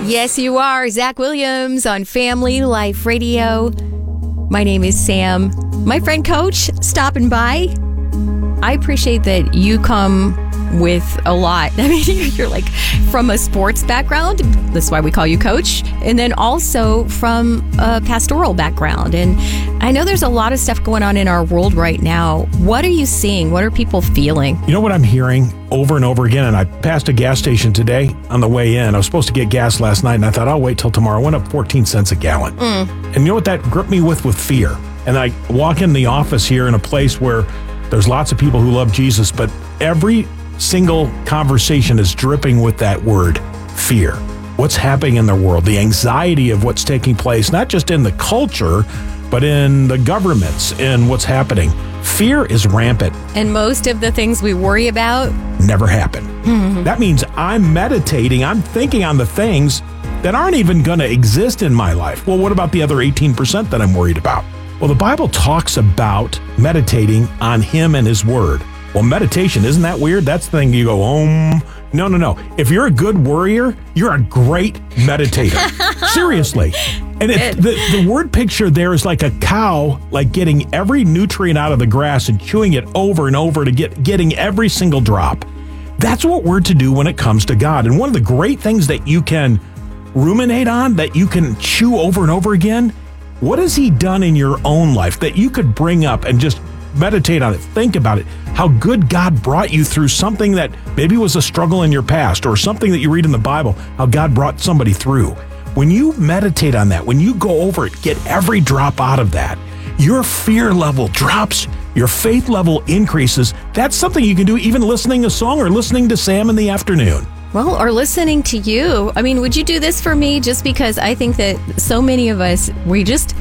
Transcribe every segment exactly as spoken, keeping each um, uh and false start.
Yes, you are. Zach Williams on Family Life Radio. My name is Sam. My friend Coach stopping by. I appreciate that you come with a lot. I mean, you're like from a sports background. That's why we call you Coach. And then also from a pastoral background. And I know there's a lot of stuff going on in our world right now. What are you seeing? What are people feeling? You know what I'm hearing over and over again? And I passed a gas station today on the way in. I was supposed to get gas last night, and I thought, I'll wait till tomorrow. It went up fourteen cents a gallon. Mm. And you know what that gripped me with? With fear. And I walk in the office here in a place where there's lots of people who love Jesus, but every single conversation is dripping with that word, fear. What's happening in the world, the anxiety of what's taking place, not just in the culture, but in the governments and what's happening. Fear is rampant. And most of the things we worry about never happen. Mm-hmm. That means I'm meditating, I'm thinking on the things that aren't even going to exist in my life. Well, what about the other eighteen percent that I'm worried about? Well, the Bible talks about meditating on Him and His Word. Well, meditation, isn't that weird? That's the thing you go, om. No, no, no. If you're a good worrier, you're a great meditator. Seriously. And it, the, the word picture there is like a cow, like getting every nutrient out of the grass and chewing it over and over to get getting every single drop. That's what we're to do when it comes to God. And one of the great things that you can ruminate on, that you can chew over and over again, what has He done in your own life that you could bring up and just meditate on it, think about it, how good God brought you through something that maybe was a struggle in your past or something that you read in the Bible, how God brought somebody through. When you meditate on that, when you go over it, get every drop out of that, your fear level drops, your faith level increases. That's something you can do even listening to a song or listening to Sam in the afternoon. Well, or listening to you. I mean, would you do this for me? Just because I think that so many of us, we just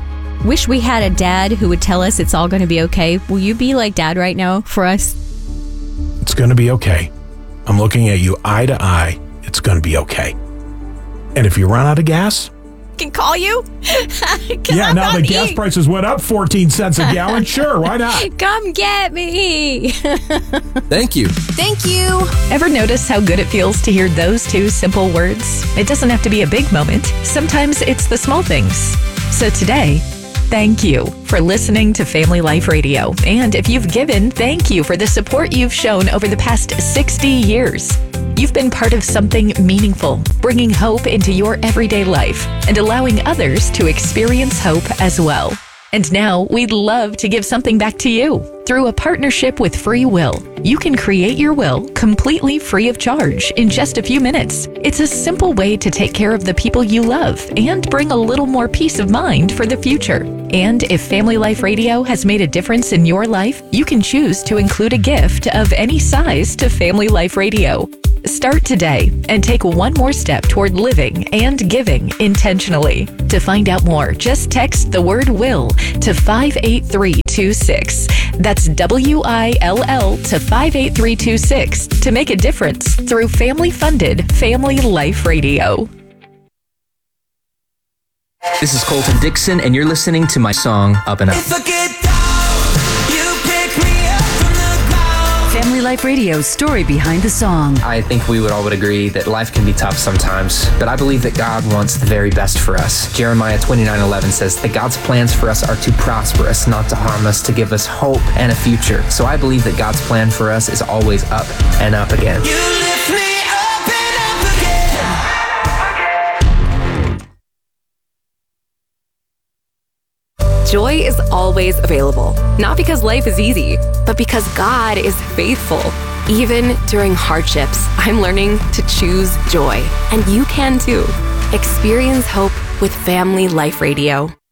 wish we had a dad who would tell us it's all going to be okay. Will you be like Dad right now for us? It's going to be okay. I'm looking at you eye to eye. It's going to be okay. And if you run out of gas, I can call you. Yeah, now the gas prices went up fourteen cents a gallon. Sure, why not? Come get me. Thank you. Thank you. Ever notice how good it feels to hear those two simple words? It doesn't have to be a big moment. Sometimes it's the small things. So today, thank you for listening to Family Life Radio. And if you've given, thank you for the support you've shown over the past sixty years. You've been part of something meaningful, bringing hope into your everyday life and allowing others to experience hope as well. And now we'd love to give something back to you. Through a partnership with Free Will, you can create your will completely free of charge in just a few minutes. It's a simple way to take care of the people you love and bring a little more peace of mind for the future. And if Family Life Radio has made a difference in your life, you can choose to include a gift of any size to Family Life Radio. Start today and take one more step toward living and giving intentionally. To find out more, just text the word WILL to five eight three two six. That's W I L L to five eight three two six to make a difference through family-funded Family Life Radio. This is Colton Dixon, and you're listening to my song, Up and Up. Family Life Radio's story behind the song. I think we would all would agree that life can be tough sometimes, but I believe that God wants the very best for us. Jeremiah twenty-nine eleven says that God's plans for us are to prosper us, not to harm us, to give us hope and a future. So I believe that God's plan for us is always up and up again. You lift me up and up again. Joy is always available, not because life is easy, but because God is faithful. Even during hardships, I'm learning to choose joy, and you can too. Experience hope with Family Life Radio.